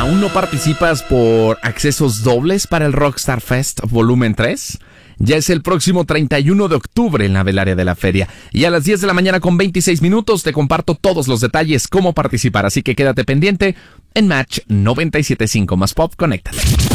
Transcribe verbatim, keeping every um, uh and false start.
¿Aún no participas por accesos dobles para el Rockstar Fest Volumen tres? Ya es el próximo treinta y uno de octubre en la Velaria de la Feria. Y a las diez de la mañana con veintiséis minutos te comparto todos los detalles, cómo participar. Así que quédate pendiente en Match noventa y siete punto cinco más Pop. Conéctate.